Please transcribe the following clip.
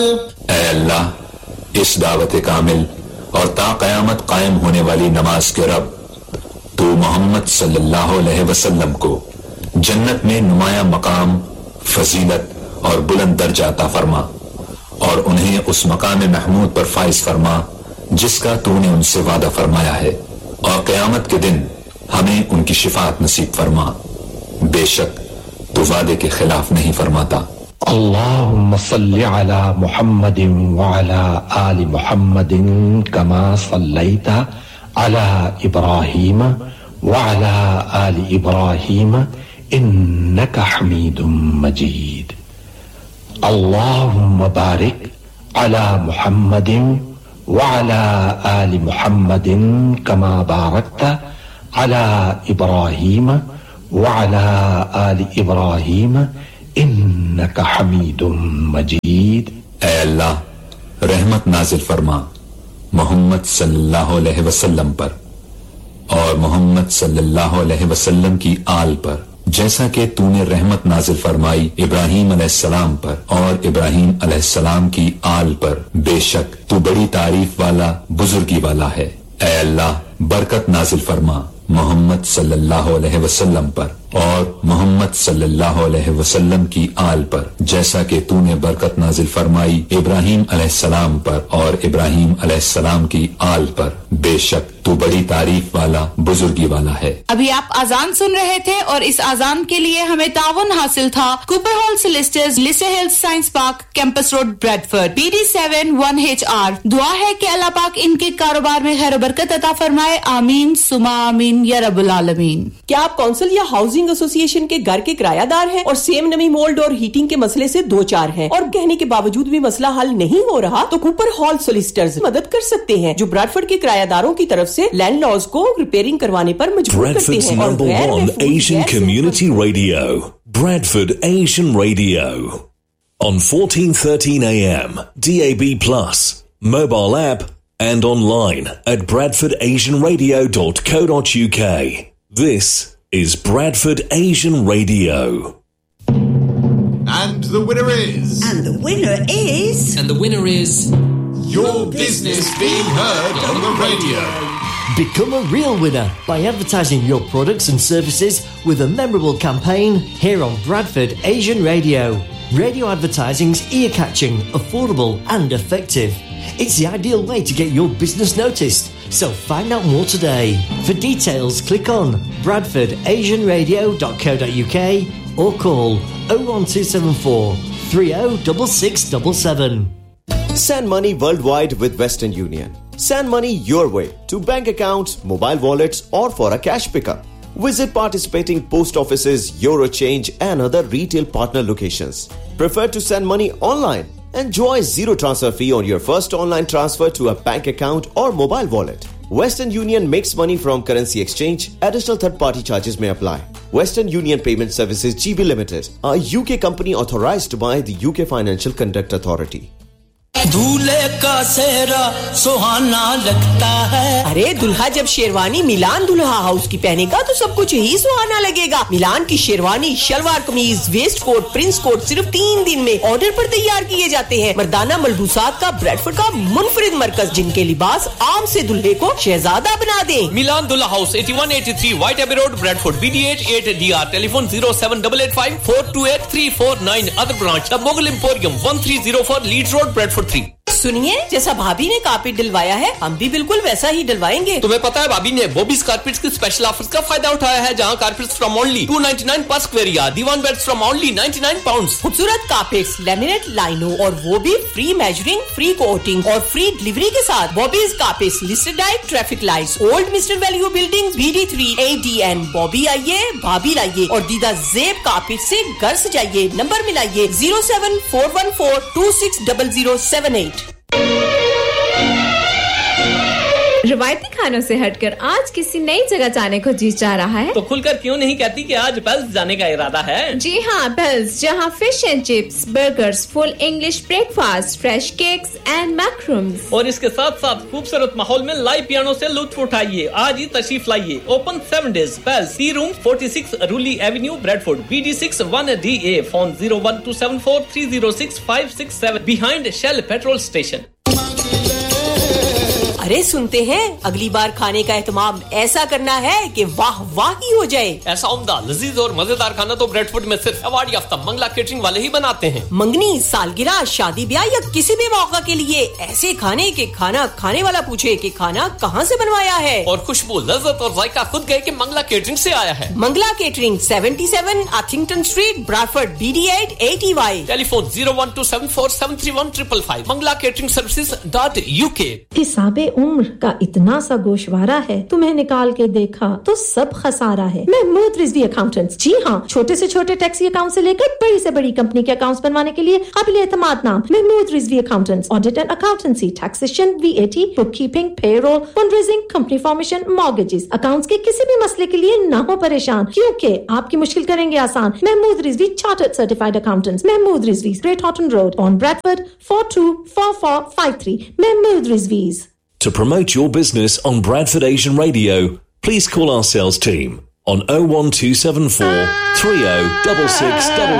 اے اللہ اس دعوت کامل اور تا قیامت قائم ہونے والی نماز کے رب، تو محمد صلی اللہ علیہ وسلم کو جنت میں نمایاں مقام، فضیلت اور بلند درجہ عطا فرما، اور انہیں اس مقام محمود پر فائز فرما جس کا تو نے ان سے وعدہ فرمایا ہے، اور قیامت کے دن ہمیں ان کی شفاعت نصیب فرما، بے شک تو وعدے کے خلاف نہیں فرماتا۔ اللهم صل على محمد وعلى آل محمد كما صليت على إبراهيم وعلى آل إبراهيم إنك حميد مجيد. اللهم بارك على محمد وعلى آل محمد كما باركت على إبراهيم وعلى آل إبراهيم انک حمید مجید۔ اے اللہ رحمت نازل فرما محمد صلی اللہ علیہ وسلم پر اور محمد صلی اللہ علیہ وسلم کی آل پر، جیسا کہ تو نے رحمت نازل فرمائی ابراہیم علیہ السلام پر اور ابراہیم علیہ السلام کی آل پر، بے شک تو بڑی تعریف والا بزرگی والا ہے۔ اے اللہ برکت نازل فرما محمد صلی اللہ علیہ وسلم پر اور محمد صلی اللہ علیہ وسلم کی آل پر، جیسا کہ تو نے برکت نازل فرمائی ابراہیم علیہ السلام پر اور ابراہیم علیہ السلام کی آل پر، بے شک تو بڑی تعریف والا بزرگی والا ہے۔ ابھی آپ اذان سن رہے تھے اور اس اذان کے لیے ہمیں تعاون حاصل تھا Cooper hall سولسٹرز، لسے Hills science park, campus road, Bradford, BD7 1HR۔ دعا ہے کہ اللہ پاک ان کے کاروبار میں خیر و برکت عطا فرمائے، آمین ثم آمین یا رب العالمین۔ کیا آپ کونسل یا ہاؤسنگ ایسوسی ایشن کے گھر کے کرایہ دار ہیں اور سیم نمی مولڈ اور ہیٹنگ کے مسئلے سے دو چار ہیں اور کہنے کے باوجود بھی مسئلہ حل نہیں ہو رہا؟ تو کوپر ہال سولسٹرز مدد کر سکتے ہیں، جو براڈفورڈ کے کرایہ داروں کی طرف سے لینڈ لارڈز کو ریپیئرنگ کروانے پر مجبور کرتے ہیں۔ اور #1 Asian Community Radio, Bradford Asian Radio, on 1413 AM, DAB+, mobile app and online at bradfordasianradio.co.uk. This is Bradford Asian Radio. And the winner is... And the winner is... And the winner is... Your business being heard on the radio. Become a real winner by advertising your products and services with a memorable campaign here on Bradford Asian Radio. Radio advertising's ear-catching, affordable and effective. It's the ideal way to get your business noticed. So find out more today. For details, click on bradfordasianradio.co.uk or call 01274 306677. Send money worldwide with Western Union. Send money your way to bank accounts, mobile wallets or for a cash pickup. Visit participating post offices, Eurochange and other retail partner locations. Prefer to send money online? Enjoy zero transfer fee on your first online transfer to a bank account or mobile wallet. Western Union makes money from currency exchange. Additional third-party charges may apply. Western Union Payment Services GB Limited, a UK company authorized by the UK Financial Conduct Authority. دولے کا سہرا سہانا لگتا ہے۔ ارے دلہا جب شیروانی میلان دلہا house کی پہنے گا تو سب کچھ ہی سہانا لگے گا۔ میلان کی شیروانی، شلوار قمیض، ویسٹ کوٹ، پرنس کوٹ صرف 3 دن میں آرڈر پر تیار کیے جاتے ہیں۔ مردانہ ملبوسات کا بریڈفورڈ کا منفرد مرکز، جن کے لباس عام سے دلہے کو شہزادہ بنا دیں۔ میلان دلہا house 8183 white Abbey road, Bradford, BD8 8DR، telephone 07885428349۔ Other branch Mughal emporium 1304 leads road, Bradford 3۔ سنیے، جیسا بھابھی نے کارپیٹ ڈلوایا ہے ہم بھی بالکل ویسا ہی ڈلوائیں گے۔ تمہیں پتا ہے بھابھی نے بوبیز کارپیٹس کے اسپیشل آفرز کا فائدہ اٹھایا ہے، جہاں carpets from only 299 per square yard, دیوان بیڈز فرام اونلی 99 پاؤنڈز۔ خوبصورت کارپیٹس، لیمینیٹ لائنوں اور وہ بھی فری میجرنگ، فری کوٹنگ اور فری ڈلیوری کے ساتھ۔ بوبیز carpets, listed diet, traffic lights, old mister value building, BD3 ADN۔ Bobby آئیے، بھابھی لائیے اور دیدہ زیب کارپیٹ سے گھر سجائیے۔ نمبر ملائیے 07414260078۔ रवायती खानों से हटकर आज किसी नई जगह जाने को जी चाह रहा है तो खुलकर क्यों नहीं कहती कि आज पेल्स जाने का इरादा है? जी हाँ, पेल्स, जहाँ fish and chips, burgers, full English breakfast, fresh cakes and मैक्रूम्स और इसके साथ साथ खूबसूरत माहौल में लाइव पियानो से लुत्फ उठाइए। आज ही तशरीफ लाइए। Open 7 days। Pails, T room 46 रूली Avenue, Bradford, BD6 1DA। Phone 01274306567 behind shell petrol station. अरे सुनते हैं, अगली बार खाने का एहतमाम ऐसा करना है कि वाह वाह ही हो जाए। ऐसा उम्दा, लजीज और मजेदार खाना तो ब्रैडफोर्ड में सिर्फ अवार्ड याफ्ता मंगला केटरिंग वाले ही बनाते हैं। मंगनी, सालगिरह, शादी ब्याह या किसी भी मौका के लिए ऐसे खाने के खाना खाने वाला पूछे कि खाना कहाँ से बनवाया है और खुशबू, लज्जत और जायका खुद गए कि मंगला केटरिंग से आया है। Mangla catering 77 अथिंगटन street, Bradford, BD8 80Y। Telephone 01274731555। Mangla catering सर्विसेज.UK। हिसाबे उम्र का इतना सा गोशवारा है, तुम्हें निकाल के देखा तो सब खसारा है। महमूद रिजवी अकाउंटेंट्स, जी हाँ, छोटे से छोटे टैक्सी अकाउंट से लेकर बड़ी से बड़ी कंपनी के अकाउंट्स बनवाने के लिए काबिल एतमाद नाम Mahmood Rizvi accountants. Audit and accountancy, taxation, VAT, book keeping, payroll, fundraising, company formation, mortgages, accounts के किसी भी मसले के लिए ना हो परेशान, क्योंकि आपकी मुश्किल करेंगे आसान। Mahmood Rizvi chartered certified accountants, Mahmood Rizvi, great Horton road, on Bradford, 424453। Mahmood रिजवीज। To promote your business on Bradford Asian Radio, please call our sales team on 01274 306666